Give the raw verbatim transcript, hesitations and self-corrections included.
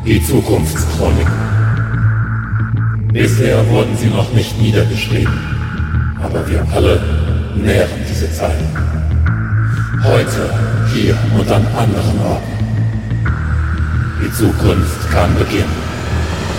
Die Zukunftschroniken. Bisher wurden sie noch nicht niedergeschrieben, aber wir alle nähren diese Zeilen. Heute, hier und an anderen Orten. Die Zukunft kann beginnen.